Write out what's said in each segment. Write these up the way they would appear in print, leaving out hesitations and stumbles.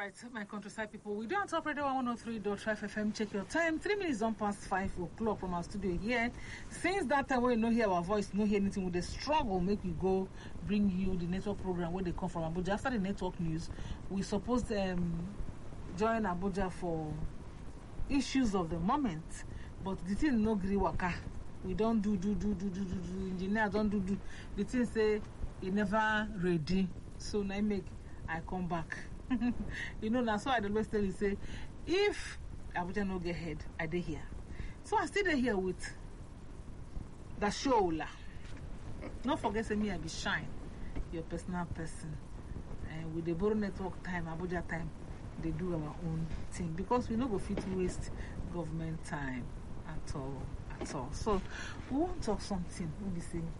right, my countryside people, we don't operate 103.5 FM. Check your time. 3 minutes on past 5 o'clock from our studio here. Since that time, when you don't hear our voice, no hear anything, with the struggle, make we go bring you the network program where they come from Abuja. After the network news, we supposed join Abuja for issues of the moment, but the thing no gree waka. We don't do. Engineer don't do. The thing say it never ready. So now I come back. You know, that's why I always tell you, say, if Abuja no get head, I dey here. So I stay here with the show. Don't forget, say me, I be Shine, your personal person. And with the Boro Network time, Abuja time, they do our own thing. Because we no go fit waste government time at all. So we won't talk something. We'll be saying,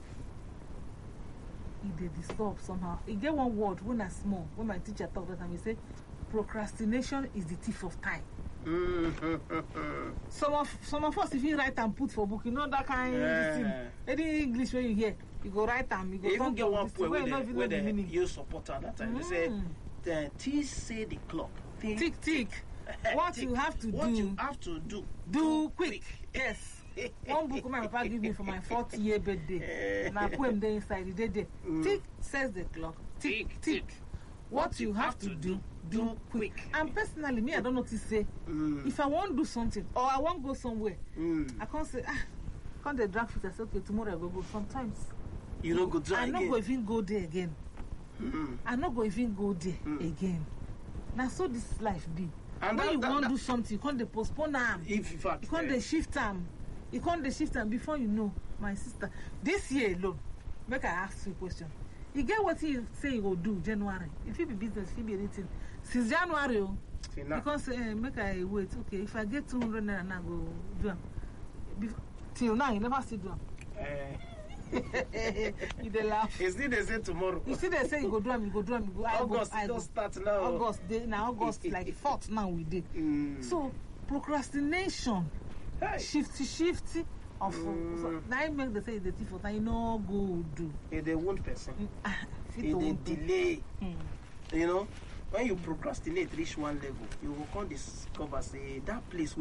if they disturb somehow. You get one word when I small, when my teacher talk that time, he say, procrastination is the thief of time. Some of us, if you write and put for book, you know that kind of thing. Any English when you hear, you go write and you go. Even get one point where you support at that time. They say, the T say the clock. Tick. What you have to do quick. Yes. One book my papa give me for my 4th year birthday. And I put him there inside the day. Tick says the clock. Tick. What you have to do quick. And personally, me, I don't notice say if I want to do something or I want to go somewhere, I can't say can't they drag fit? I say okay, tomorrow I go. Sometimes you don't go drag again. I'm not going to even go there again. I'm not going to even go there again. Now so this life be. And when you want to do something, you can't postpone them. You can't shift them. You can't shift them before you know, my sister. This year alone, make I ask you a question. You get what you say you will do January. If it be business, if it be anything. Since January, because make I wait. Okay, if I get 200 naira now, go do them. Till now, you never see do them. You dey laugh. You see they say tomorrow. You see they say you go do them, you go. August, it don't start now. August like 4th now we did. So procrastination, shifty of now I make the say the thief of time, you know go do. They won't person. They delay. You know, when you procrastinate reach one level, you will come discover say that place